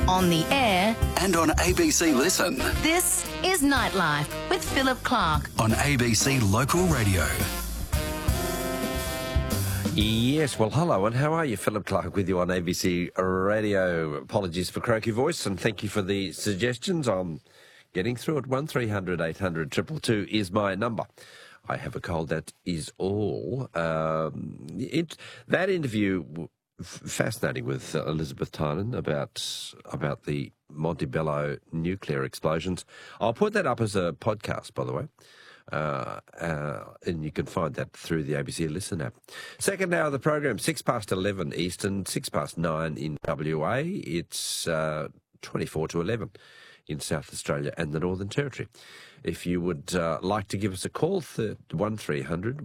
on the air, and on ABC Listen. this is Nightlife with Philip Clark. On ABC Local Radio. Yes, well, hello, and how are you? Philip Clark with you on ABC Radio. Apologies for croaky voice, and thank you for the suggestions. I'm getting through it. 1300 800 222 is my number. I have a cold, that is all. That interview, fascinating, with Elizabeth Tynan about the Montebello nuclear explosions. I'll put that up as a podcast, by the way. And you can find that through the ABC Listen app. Second hour of the program, 11:06 Eastern, 9:06 in WA. It's 24 to 11 in South Australia and the Northern Territory. If you would like to give us a call, 1300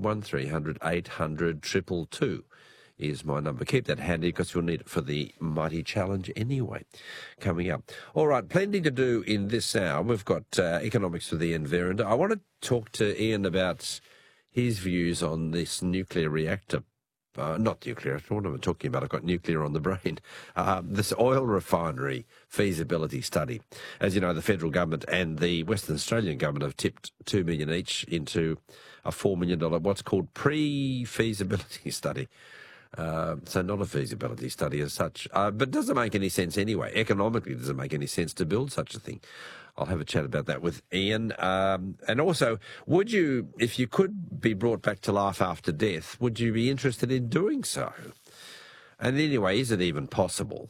800 222 is my number. Keep that handy because you'll need it for the Mighty Challenge anyway, coming up. All right, plenty to do in this hour. We've got economics with Ian Verrinder. I want to talk to Ian about his views on this nuclear reactor. Not nuclear, what am I talking about? I've got nuclear on the brain. This oil refinery feasibility study. As you know, the federal government and the Western Australian government have tipped $2 million each into a $4 million, what's called pre-feasibility study. So not a feasibility study as such. But does it make any sense anyway? Economically, does it make any sense to build such a thing? I'll have a chat about that with Ian. And also, would you, if you could be brought back to life after death, would you be interested in doing so? And anyway, is it even possible?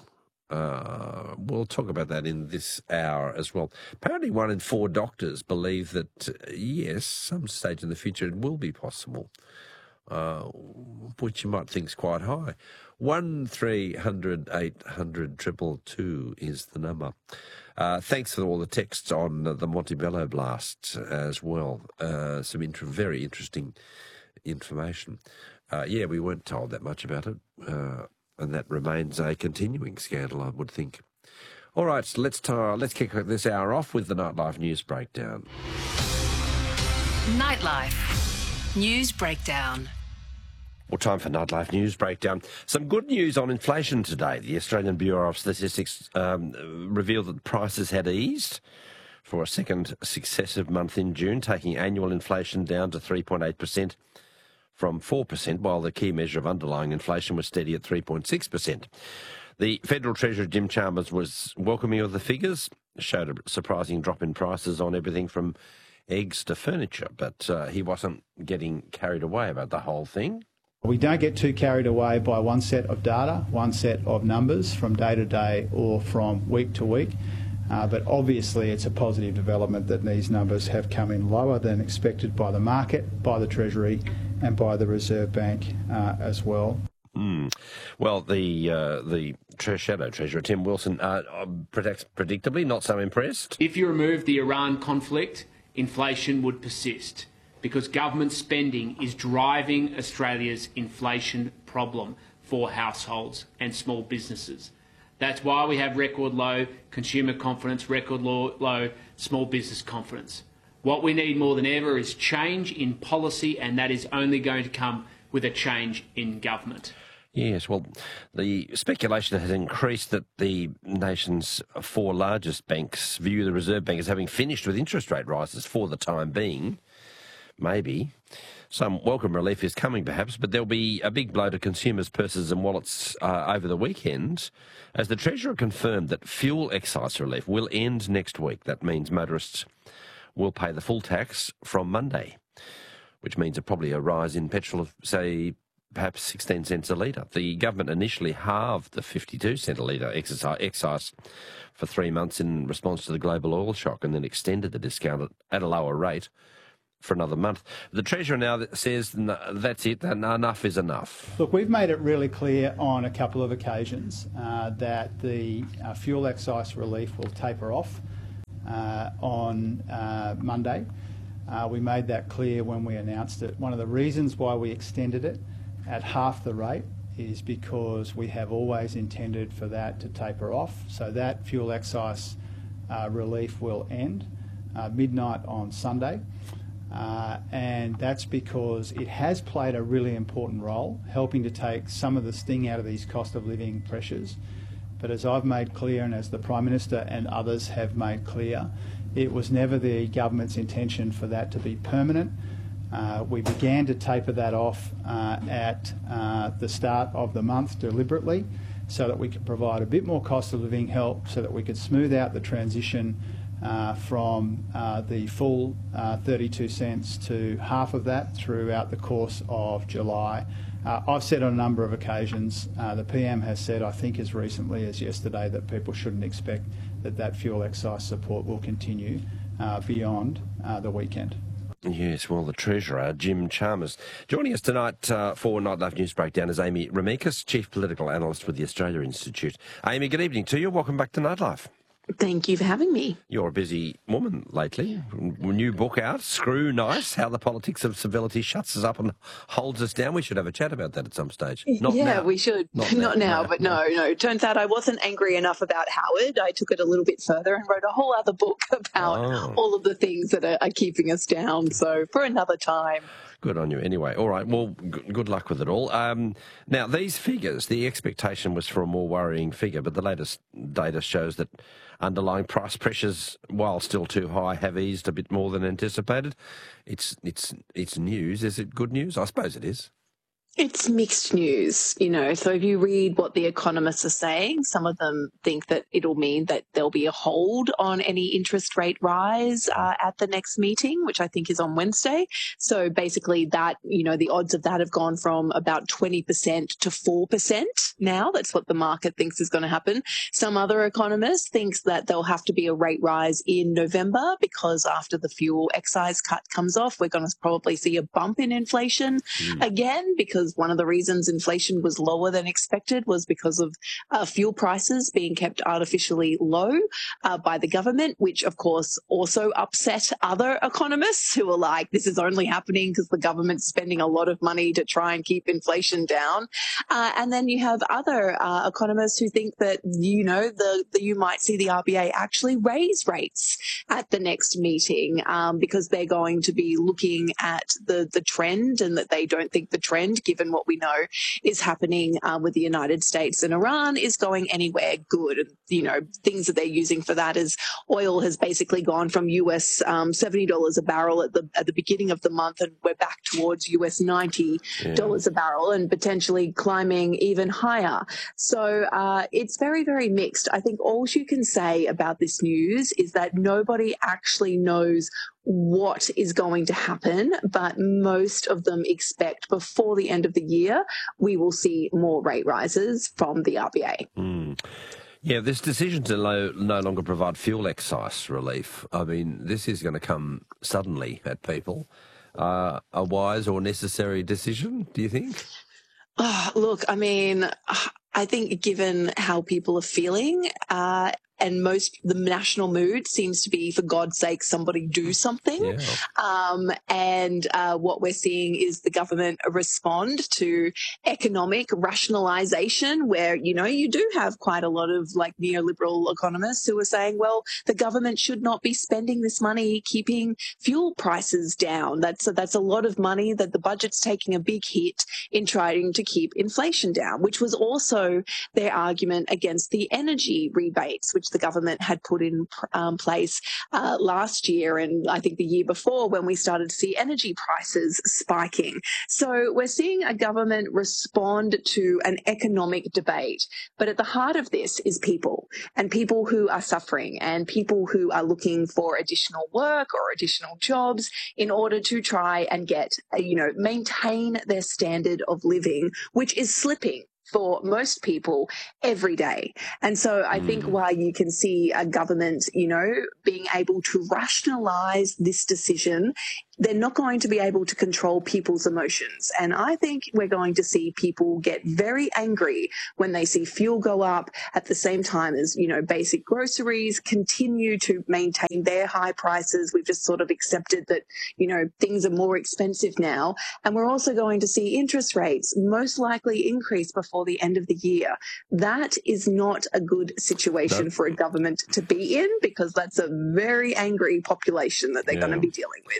We'll talk about that in this hour as well. Apparently 1 in 4 doctors believe that, yes, some stage in the future it will be possible. Which you might think is quite high. 1300 800 222 is the number. Thanks for all the texts on the Montebello blast as well. Some very interesting information. Yeah, we weren't told that much about it, and that remains a continuing scandal, I would think. All right, so let's kick this hour off with the Nightlife News Breakdown. Nightlife News Breakdown. Well, time for Nightlife News Breakdown. Some good news on inflation today. The Australian Bureau of Statistics revealed that prices had eased for a second successive month in June, taking annual inflation down to 3.8% from 4%, while the key measure of underlying inflation was steady at 3.6%. The Federal Treasurer, Jim Chalmers, was welcoming of the figures, showed a surprising drop in prices on everything from eggs to furniture, but he wasn't getting carried away about the whole thing. We don't get too carried away by one set of data, one set of numbers from day to day or from week to week, but obviously it's a positive development that these numbers have come in lower than expected by the market, by the Treasury and by the Reserve Bank as well. Well, the Shadow Treasurer, Tim Wilson, predictably not so impressed. If you remove the Iran conflict, inflation would persist because government spending is driving Australia's inflation problem for households and small businesses. That's why we have record low consumer confidence, record low small business confidence. What we need more than ever is change in policy, and that is only going to come with a change in government. Yes, well, the speculation has increased that the nation's 4 largest banks view the Reserve Bank as having finished with interest rate rises for the time being. Maybe. Some welcome relief is coming, perhaps, but there'll be a big blow to consumers' purses and wallets over the weekend, as the Treasurer confirmed that fuel excise relief will end next week. That means motorists will pay the full tax from Monday, which means probably a rise in petrol of, say, perhaps 16 cents a litre. The government initially halved the 52 cent a litre excise for 3 months in response to the global oil shock, and then extended the discount at a lower rate for another month. The Treasurer now says that's it, and enough is enough. Look, we've made it really clear on a couple of occasions that the fuel excise relief will taper off on Monday. We made that clear when we announced it. One of the reasons why we extended it at half the rate is because we have always intended for that to taper off. So that fuel excise relief will end midnight on Sunday. And that's because it has played a really important role helping to take some of the sting out of these cost of living pressures. But as I've made clear, and as the Prime Minister and others have made clear, it was never the government's intention for that to be permanent. We began to taper that off at the start of the month deliberately, so that we could provide a bit more cost of living help, so that we could smooth out the transition from the full 32 cents to half of that throughout the course of July. I've said on a number of occasions, the PM has said, I think as recently as yesterday, that people shouldn't expect that fuel excise support will continue beyond the weekend. Yes, well, the Treasurer, Jim Chalmers. Joining us tonight for Nightlife News Breakdown is Amy Remeikis, Chief Political Analyst with the Australia Institute. Amy, good evening to you. Welcome back to Nightlife. Thank you for having me. You're a busy woman lately. New book out, Screw Nice, How the Politics of Civility Shuts Us Up and Holds Us Down. We should have a chat about that at some stage. Not now. We should. Not now, but no. Turns out I wasn't angry enough about Howard. I took it a little bit further and wrote a whole other book about all of the things that are keeping us down. So for another time. Good on you. Anyway, all right. Well, good luck with it all. Now, these figures, the expectation was for a more worrying figure, but the latest data shows that underlying price pressures, while still too high, have eased a bit more than anticipated. It's news. Is it good news? I suppose it is. It's mixed news, so if you read what the economists are saying, some of them think that it'll mean that there'll be a hold on any interest rate rise at the next meeting, which I think is on Wednesday. So basically that, the odds of that have gone from about 20% to 4% now. That's what the market thinks is going to happen. Some other economists think that there'll have to be a rate rise in November because after the fuel excise cut comes off, we're going to probably see a bump in inflation again, because one of the reasons inflation was lower than expected was because of fuel prices being kept artificially low by the government, which of course also upset other economists who are like, this is only happening because the government's spending a lot of money to try and keep inflation down. And then you have other economists who think that, you might see the RBA actually raise rates at the next meeting because they're going to be looking at the trend, and that they don't think the trend, given what we know is happening with the United States and Iran, is going anywhere good. Things that they're using for that is oil has basically gone from US $70 a barrel at the beginning of the month, and we're back towards US $90 a barrel and potentially climbing even higher. So it's very, very mixed. I think all you can say about this news is that nobody actually knows what is going to happen, but most of them expect before the end of the year we will see more rate rises from the RBA. Yeah, this decision to no longer provide fuel excise relief, I mean, this is going to come suddenly at people. A wise or necessary decision, do you think? Look, I mean, I think given how people are feeling, and the national mood seems to be, for God's sake, somebody do something. And what we're seeing is the government respond to economic rationalisation, where, you do have quite a lot of neoliberal economists who are saying, well, the government should not be spending this money keeping fuel prices down. That's a lot of money that the budget's taking a big hit in trying to keep inflation down, which was also their argument against the energy rebates, which the government had put in place last year and I think the year before, when we started to see energy prices spiking. So we're seeing a government respond to an economic debate. But at the heart of this is people, and people who are suffering, and people who are looking for additional work or additional jobs in order to try and maintain their standard of living, which is slipping for most people every day. And so I think while you can see a government, being able to rationalise this decision, they're not going to be able to control people's emotions. And I think we're going to see people get very angry when they see fuel go up at the same time as, basic groceries continue to maintain their high prices. We've just sort of accepted that, things are more expensive now. And we're also going to see interest rates most likely increase before the end of the year. That is not a good situation for a government to be in, because that's a very angry population that they're going to be dealing with.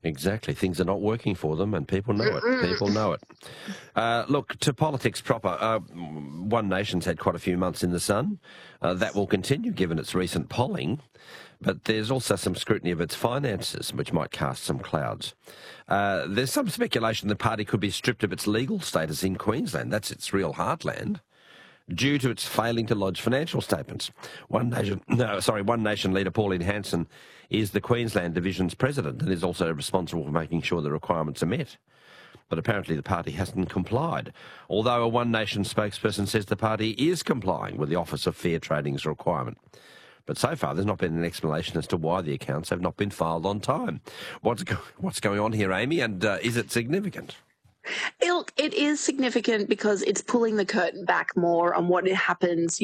Exactly. Things are not working for them, and people know it. People know it. Look, to politics proper. One Nation's had quite a few months in the sun. That will continue given its recent polling. But there's also some scrutiny of its finances, which might cast some clouds. There's some speculation the party could be stripped of its legal status in Queensland. That's its real heartland, due to its failing to lodge financial statements. One Nation leader Pauline Hanson is the Queensland Division's president and is also responsible for making sure the requirements are met. But apparently the party hasn't complied, although a One Nation spokesperson says the party is complying with the Office of Fair Trading's requirement. But so far there's not been an explanation as to why the accounts have not been filed on time. What's going on here, Amy, and is it significant? Look, it is significant because it's pulling the curtain back more on what happens,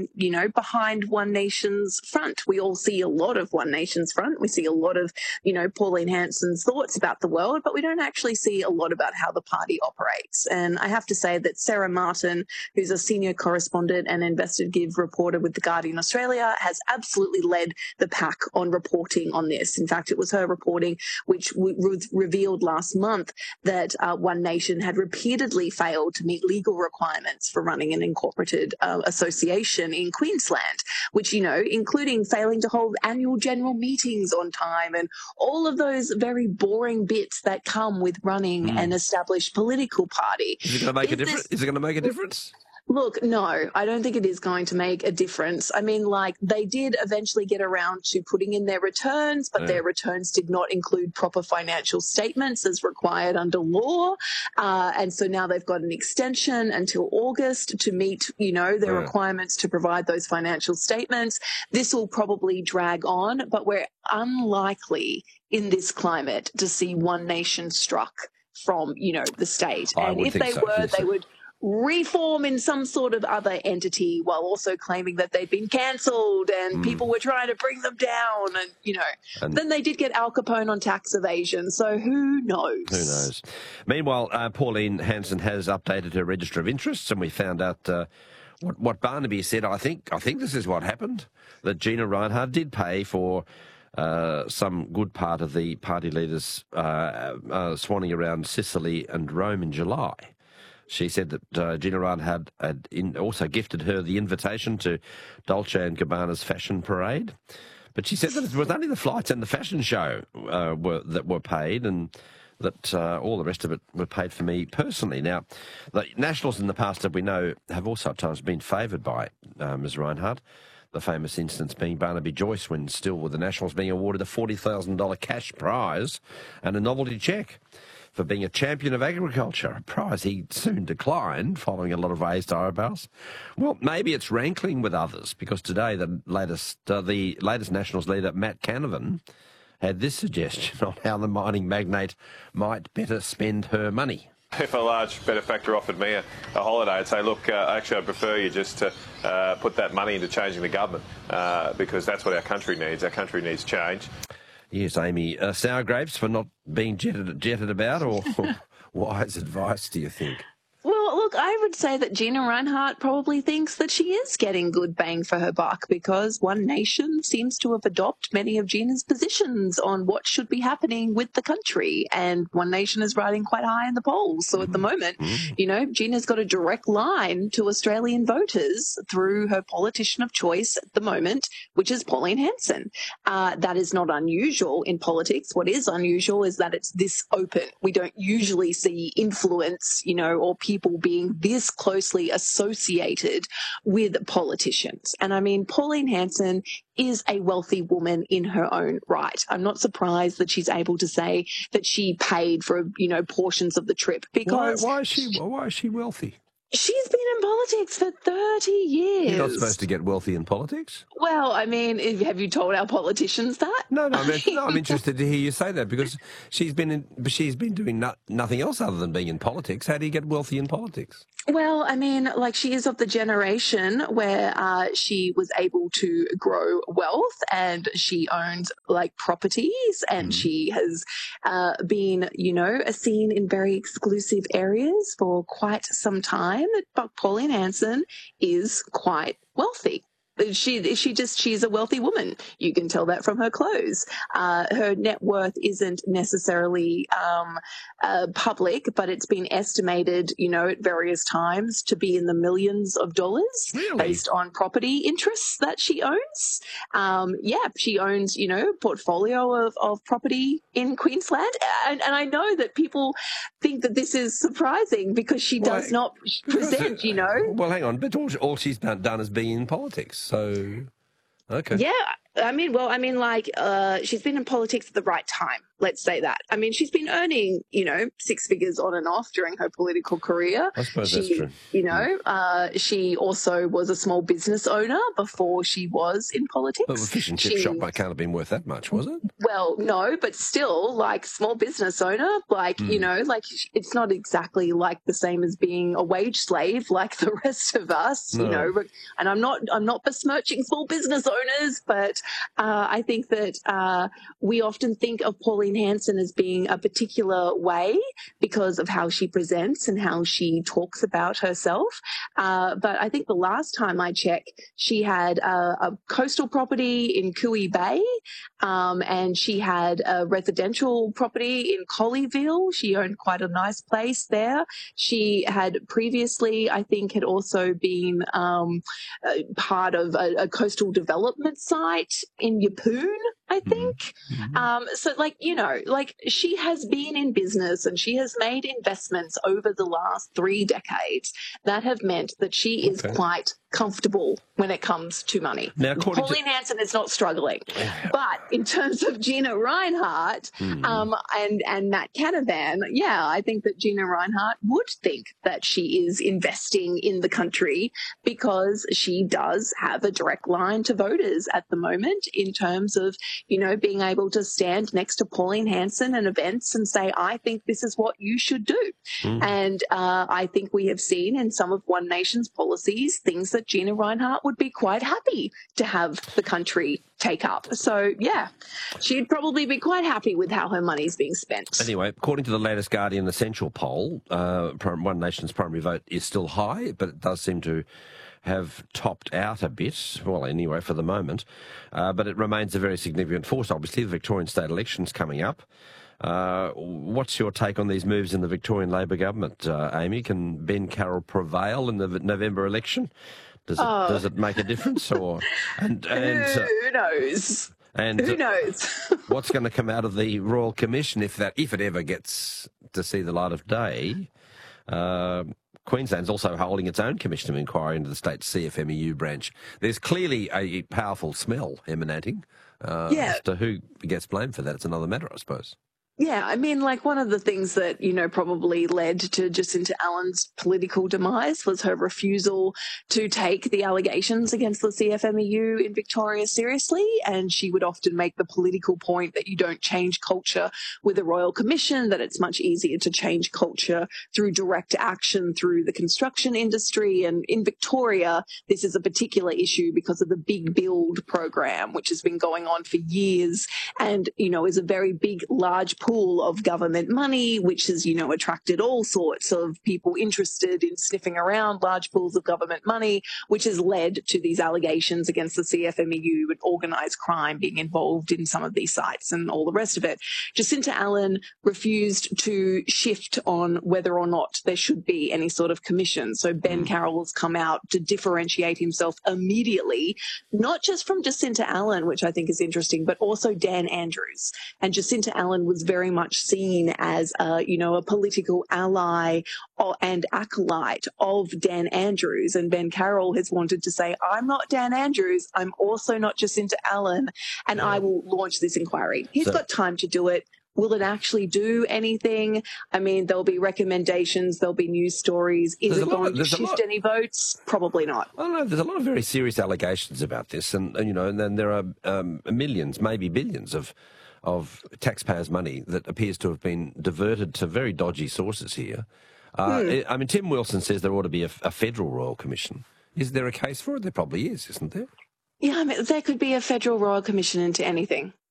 behind One Nation's front. We all see a lot of One Nation's front. We see a lot of, Pauline Hanson's thoughts about the world, but we don't actually see a lot about how the party operates. And I have to say that Sarah Martin, who's a senior correspondent and investigative reporter with The Guardian Australia, has absolutely led the pack on reporting on this. In fact, it was her reporting which revealed last month that One Nation had repeatedly failed to meet legal requirements for running an incorporated association in Queensland, which, including failing to hold annual general meetings on time and all of those very boring bits that come with running an established political party. Is it going to make a difference? Is it going to make a difference? Look, no, I don't think it is going to make a difference. I mean, they did eventually get around to putting in their returns, but their returns did not include proper financial statements as required under law. And so now they've got an extension until August to meet, their requirements to provide those financial statements. This will probably drag on, but we're unlikely in this climate to see One Nation struck from, the state. And if they were, they would reform in some sort of other entity while also claiming that they'd been cancelled and people were trying to bring them down and then they did get Al Capone on tax evasion, so who knows? Who knows? Meanwhile, Pauline Hanson has updated her register of interests and we found out what Barnaby said. I think this is what happened, that Gina Rinehart did pay for some good part of the party leaders swanning around Sicily and Rome in July. She said that Gina Rinehart had also gifted her the invitation to Dolce & Gabbana's fashion parade. But she said that it was only the flights and the fashion show that were paid, and that all the rest of it were paid for me personally. Now, the Nationals in the past, that we know, have also at times been favoured by Ms Rinehart. The famous instance being Barnaby Joyce, when still with the Nationals, being awarded a $40,000 cash prize and a novelty cheque for being a champion of agriculture, a prize he soon declined following a lot of raised eyebrows. Well, maybe it's rankling with others, because today the latest Nationals leader, Matt Canavan, had this suggestion on how the mining magnate might better spend her money. If a large benefactor offered me a holiday, I'd say, look, actually, I prefer you just to put that money into changing the government, because that's what our country needs. Our country needs change. Yes, Amy. Sour grapes for not being jetted about, or wise advice, do you think? Well, look, I would say that Gina Rinehart probably thinks that she is getting good bang for her buck, because One Nation seems to have adopted many of Gina's positions on what should be happening with the country. And One Nation is riding quite high in the polls. So at the moment, Gina's got a direct line to Australian voters through her politician of choice at the moment, which is Pauline Hanson. That is not unusual in politics. What is unusual is that it's this open. We don't usually see influence, or people being this closely associated with politicians. And I mean, Pauline Hanson is a wealthy woman in her own right. I'm not surprised that she's able to say that she paid for, portions of the trip, because why is she wealthy? She's been in politics for 30 years. You're not supposed to get wealthy in politics. Well, I mean, have you told our politicians that? No, I'm interested to hear you say that, because she's been doing nothing else other than being in politics. How do you get wealthy in politics? Well, I mean, she is of the generation where she was able to grow wealth, and she owns properties, and she has been, seen in very exclusive areas for quite some time. But Pauline Hanson is quite wealthy. she's a wealthy woman. You can tell that from her clothes. Her net worth isn't necessarily public, but it's been estimated, at various times to be in the millions of dollars based on property interests that she owns. She owns, a portfolio of property in Queensland. And I know that people think that this is surprising because she does not present, Well, hang on, but all she's done has been in politics, so... Okay. Yeah, she's been in politics at the right time. Let's say that. I mean, she's been earning, six figures on and off during her political career. I suppose that's true. She also was a small business owner before she was in politics. But a fish and chip shop can't have been worth that much, was it? Well, no, but still, small business owner, it's not exactly like the same as being a wage slave like the rest of us, And I'm not besmirching small business owners, but I think that we often think of Pauline Hanson as being a particular way because of how she presents and how she talks about herself. But I think the last time I checked, she had a coastal property in Cooey Bay, and she had a residential property in Colleyville. She owned quite a nice place there. She had previously, I think, had also been part of a coastal development site in Yeppoon, I think. She has been in business and she has made investments over the last 3 decades that have meant that she is quite comfortable when it comes to money. Now, Pauline Hanson is not struggling. But in terms of Gina Rinehart and Matt Canavan, I think that Gina Rinehart would think that she is investing in the country because she does have a direct line to voters at the moment in terms of, being able to stand next to Pauline Hanson at events and say, I think this is what you should do. And I think we have seen in some of One Nation's policies things that Gina Rinehart would be quite happy to have the country take up. So, she'd probably be quite happy with how her money's being spent. Anyway, according to the latest Guardian Essential poll, One Nation's primary vote is still high, but it does seem to have topped out a bit, well, anyway, for the moment. But it remains a very significant force. Obviously, the Victorian state election's coming up. What's your take on these moves in the Victorian Labor government, Amy? Can Ben Carroll prevail in the November election? Does it make a difference? Or who knows? And who knows? What's going to come out of the Royal Commission if it ever gets to see the light of day? Queensland's also holding its own commission of inquiry into the state's CFMEU branch. There's clearly a powerful smell emanating. As to who gets blamed for that, it's another matter, I suppose. Yeah, I mean, one of the things that, probably led to Jacinta Allen's political demise was her refusal to take the allegations against the CFMEU in Victoria seriously. And she would often make the political point that you don't change culture with a Royal Commission, that it's much easier to change culture through direct action through the construction industry. And in Victoria, this is a particular issue because of the Big Build program, which has been going on for years and, is a very big, large pool of government money, which has, attracted all sorts of people interested in sniffing around large pools of government money, which has led to these allegations against the CFMEU and organised crime being involved in some of these sites and all the rest of it. Jacinta Allen refused to shift on whether or not there should be any sort of commission. So Ben Carroll has come out to differentiate himself immediately, not just from Jacinta Allen, which I think is interesting, but also Dan Andrews. And Jacinta Allen was very much seen as a political ally and acolyte of Dan Andrews. And Ben Carroll has wanted to say, I'm not Dan Andrews, I'm also not Jacinta Allen, and I will launch this inquiry. He's got time to do it. Will it actually do anything? I mean, there'll be recommendations, there'll be news stories. Is it going to shift any votes? Probably not. I don't know. There's a lot of very serious allegations about this, and then there are millions, maybe billions of taxpayers' money that appears to have been diverted to very dodgy sources here. I mean, Tim Wilson says there ought to be a federal Royal Commission. Is there a case for it? There probably is, isn't there? Yeah, I mean, there could be a federal Royal Commission into anything.